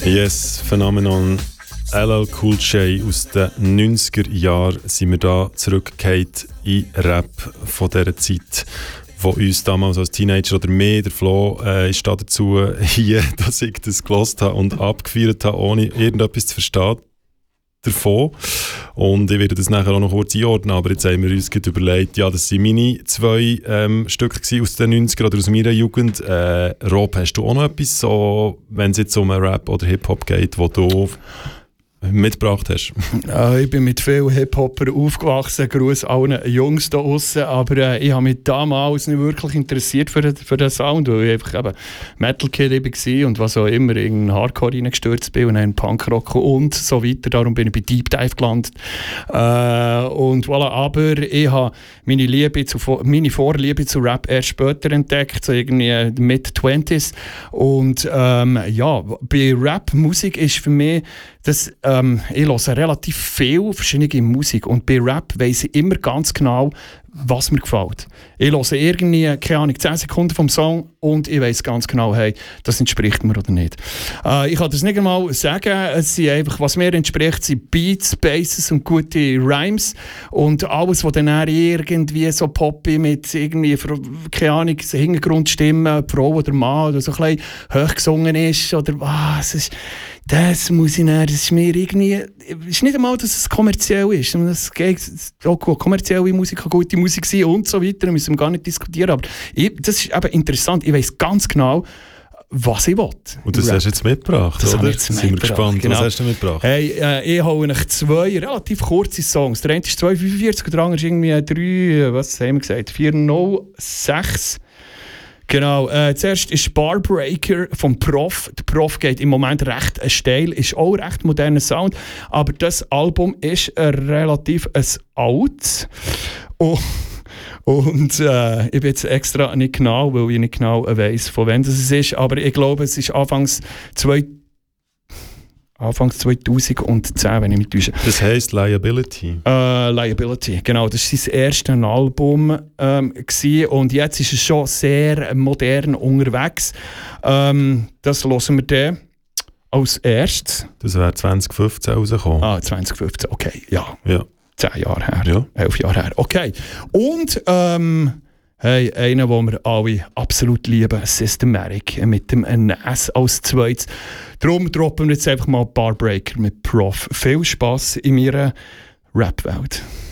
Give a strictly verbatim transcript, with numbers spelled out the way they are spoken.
Yes, Phenomenon. L L Cool J aus den neunziger Jahren sind wir da zurückgekehrt in Rap von dieser Zeit, wo uns damals als Teenager oder mehr, der Flo, äh, ist da dazu hier, dass ich das gehört habe und abgefeiert habe, ohne irgendetwas zu verstehen davon. Und ich werde das nachher auch noch kurz einordnen, aber jetzt haben wir uns überlegt, ja, das waren meine zwei ähm, Stücke aus den neunzigern oder aus meiner Jugend. Äh, Rob, hast du auch noch etwas, so, wenn es jetzt um Rap oder Hip-Hop geht, wo du mitgebracht hast? Äh, ich bin mit vielen Hip-Hopper aufgewachsen, Gruß allen Jungs da draussen, aber äh, ich habe mich damals nicht wirklich interessiert für, für den Sound, weil ich einfach eben Metal-Kid war und was auch immer, in Hardcore reingestürzt bin und dann Punkrock und so weiter, darum bin ich bei Deep Dive gelandet. Äh, und voilà, aber ich habe meine, Liebe zu, meine Vorliebe zu Rap erst später entdeckt, so irgendwie Mid-Twenties und ähm, ja, bei Rap-Musik ist für mich das, ähm, ich höre relativ viel verschiedene Musik und bei Rap weiss ich immer ganz genau, was mir gefällt. Ich höre irgendwie, keine Ahnung, zehn Sekunden vom Song und ich weiss ganz genau, hey, das entspricht mir oder nicht. Äh, ich kann das nicht einmal sagen, es sind einfach, was mir entspricht, sind Beats, Basses und gute Rhymes und alles, was dann irgendwie so poppy mit irgendwie, keine Ahnung, Hintergrundstimmen, Frau oder Mann oder so ein bisschen hoch gesungen ist oder was, es ist das muss ich nicht, das ist mir irgendwie, es ist nicht einmal, dass es kommerziell ist, es geht, auch gut, kommerzielle Musik kann gute Musik sein und so weiter, da müssen wir gar nicht diskutieren, aber ich, das ist eben interessant, ich weiss ganz genau, was ich will. Und das Rap. Hast du jetzt mitgebracht, das oder? Jetzt sind wir gespannt, genau. Was hast du mitgebracht? Hey, äh, ich hole euch zwei relativ kurze Songs, der eine ist zwei Komma fünfundvierzig und der andere ist irgendwie drei, was haben wir gesagt, vier Komma null sechs. Genau, äh, zuerst ist Barbreaker vom Prof. Der Prof geht im Moment recht steil, ist auch recht moderner Sound, aber das Album ist äh, relativ ein alt. Oh, und äh, ich bin jetzt extra nicht genau, weil ich nicht genau weiss, von wann das ist, aber ich glaube, es ist Anfangs zwei Anfangs zweitausendzehn, wenn ich mich täusche. Das heisst Liability? Uh, Liability, genau. Das war sein erstes Album ähm, und jetzt ist es schon sehr modern unterwegs. Ähm, das hören wir dann als erstes. Das wäre zwanzig fünfzehn rausgekommen. Ah, zwanzig fünfzehn, okay, ja. Ja. Zehn Jahre her, ja. elf Jahre her, okay. Und ähm, hey, einen, den wir alle absolut lieben, Systematic, mit dem N S als zweites. Darum droppen wir jetzt einfach mal Barbreaker mit Prof. Viel Spass in meiner Rap-Welt.